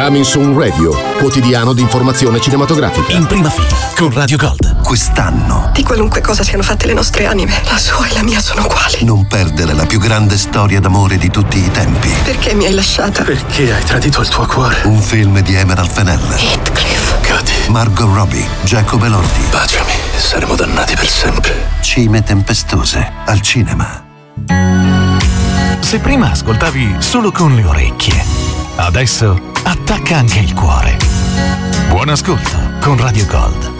Coming Soon Radio, quotidiano di informazione cinematografica. In prima fila con Radio Gold. Quest'anno, di qualunque cosa siano fatte le nostre anime, la sua e la mia sono uguali. non perdere la più grande storia d'amore di tutti i tempi. Perché mi hai lasciata? Perché hai tradito il tuo cuore? Un film di Emerald Fennell, Heathcliff. Cody, Margot Robbie, Jacob Elordi. baciami, saremo dannati per sempre. Cime tempestose al cinema. Se prima ascoltavi solo con le orecchie, adesso attacca anche il cuore. Buon ascolto con Radio Gold.